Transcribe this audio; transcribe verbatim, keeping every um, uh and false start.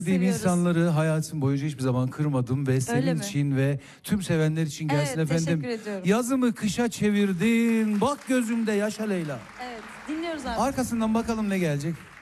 Sevdiğim Seviyoruz. insanları hayatım boyunca hiçbir zaman kırmadım ve senin mi? için ve tüm sevenler için gelsin Evet, efendim. teşekkür ediyorum. Yazımı kışa çevirdin, bak gözümde yaşa Leyla. Evet, dinliyoruz abi. Arkasından bakalım ne gelecek.